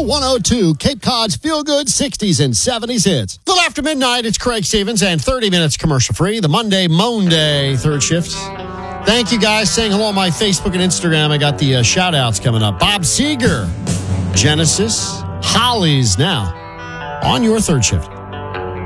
102, Cape Cod's feel-good 60s and 70s hits. A little after midnight, it's Craig Stevens and 30 minutes commercial-free, the Monday third shift. Thank you guys saying hello on my Facebook and Instagram. I got the shout-outs coming up. Bob Seeger, Genesis, Hollies now on your third shift.